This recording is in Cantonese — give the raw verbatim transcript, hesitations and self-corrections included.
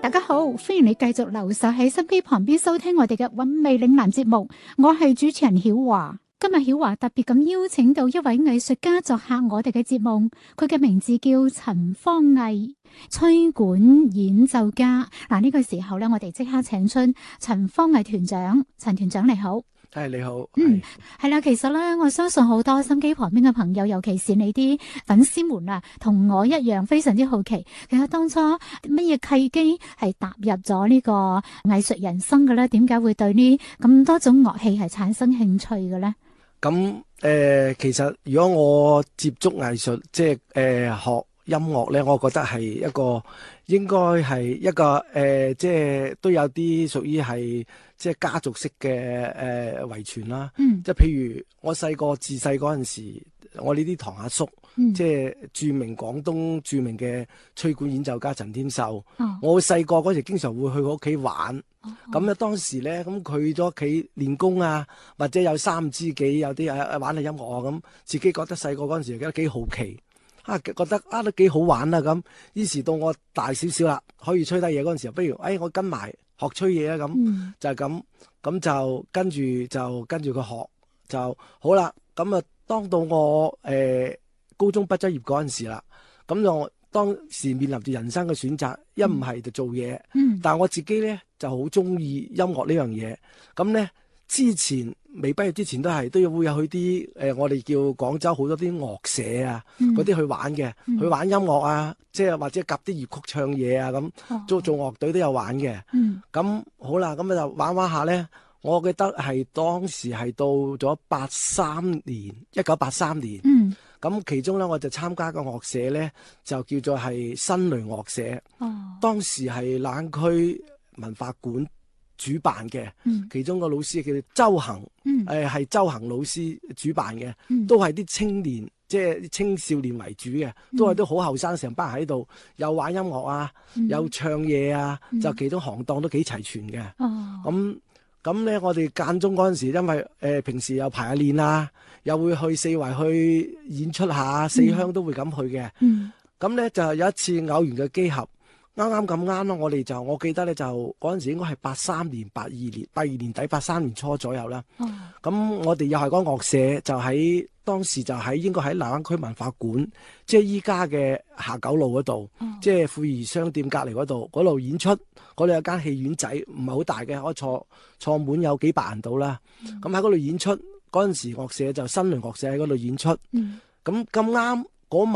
大家好，歡迎你繼續留守喺心機旁邊收聽我哋嘅韻味嶺南節目，我係主持人曉華。今日曉華特別咁邀請到一位藝術家作客我哋嘅節目，佢嘅名字叫陳方毅，吹管演奏家。嗱，呢個時候咧，我哋即刻請出陳方毅團長。陳團長你好。 係你好， 嗯，係啦，其實咧，我相信好多心機旁邊嘅朋友，尤其是你啲粉絲們啊，同我一樣非常之好奇，其實當初乜嘢契機係踏入咗呢個藝術人生嘅咧？點解會對呢咁多種樂器係產生興趣嘅咧？ 咁誒、呃，其實如果我接觸藝術，即係誒、呃、學音樂咧，我覺得係一個應該係一個誒、呃，即係都有啲屬於係即係家族式嘅誒遺傳啦。嗯，即係譬如我細個自細嗰陣時，我呢啲堂阿叔，嗯、即係著名廣東著名嘅吹管演奏家陳添秀。哦、我細個嗰時經常會去佢屋企玩。咁咧、哦、當時咧，咁佢咗屋企練功啊，或者有三知己，有啲誒玩下音樂啊，咁自己覺得細個嗰陣時覺得幾好奇。啊，覺得啊都幾好玩啊咁，於是到我大少少啦，可以吹得嘢嗰陣時候，不如誒、哎、我跟埋學吹嘢啊咁，嗯、就係咁，咁就跟住就跟住佢學就好啦。咁啊，當到我誒、呃、高中畢咗業嗰陣時啦，咁就當時面臨住人生嘅選擇，一唔係就做嘢，嗯、但係我自己咧就好中意音樂呢樣嘢，咁咧。之前未畢業之前都係都要會有去啲誒、呃，我哋叫廣州好多啲樂社啊，嗰啲、嗯、去玩嘅，嗯、去玩音樂啊，即係或者夾啲粵曲唱嘢啊咁，做做樂隊都有玩嘅。咁、嗯、好啦，咁就玩玩下咧。我記得係當時係到咗八三年，一九八三年。咁、嗯、其中咧，我就參加個樂社咧，就叫做係新雷樂社。哦、當時係冷區文化館主辦嘅，嗯、其中個老師叫周恒，誒係、嗯、周恒老師主辦嘅，嗯、都係啲青年，即係青少年為主嘅，嗯、都係都好後生，成班人喺度，有玩音樂啊，嗯、有唱嘢啊，嗯、就其中行當都幾齊全嘅。咁咁咧，我哋間中嗰陣時，因為誒、呃、平時有排下練啊，又會去四圍去演出下，四鄉都會咁去嘅。咁咧、嗯、就有一次偶然嘅機合。啱啱咁啱咯，我哋就我記得咧，就嗰陣時應該係八三年、八二年、八二年底、八三年初左右啦。咁、哦、我哋又係嗰個樂社，就喺當時就喺應該喺南灣區文化館，即係依家嘅下九路嗰度，哦、即係富裕商店隔離嗰度，嗰度演出，嗰度有間戲院仔，唔係好大嘅，可以坐坐滿有幾百人到啦。咁喺嗰度演出，嗰陣時樂社就新雷樂社喺嗰度演出。咁咁啱